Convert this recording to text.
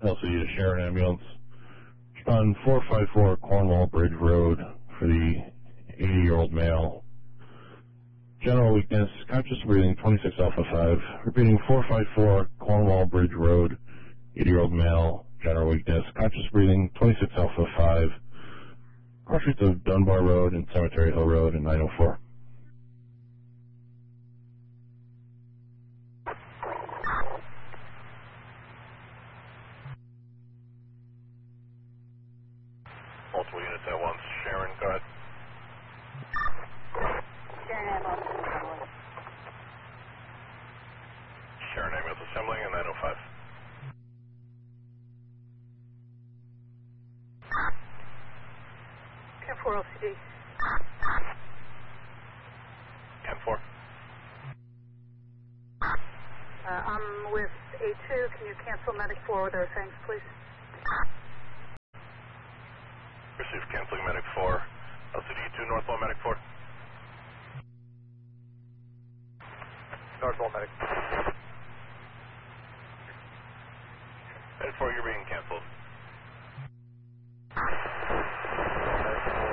LCD to Sharon ambulance. On 454 Cornwall Bridge Road for the 80-year-old male. General weakness, conscious breathing, 26 Alpha 5. Repeating 454 Cornwall Bridge Road, 80-year-old male, general weakness, conscious breathing, 26 Alpha 5. Cross streets of Dunbar Road and Cemetery Hill Road and 904. Multiple units at once. Sharon, go ahead. Sharon ambulance assembling. Sharon ambulance assembling and 905. Cam 4 LCD. Cam 4. I'm with A2. Can you cancel medic 4 with our thanks, please? Receive canceling medic 4. LCD 2 northbound medic 4. Northbound medic. Medic 4, you're being canceled.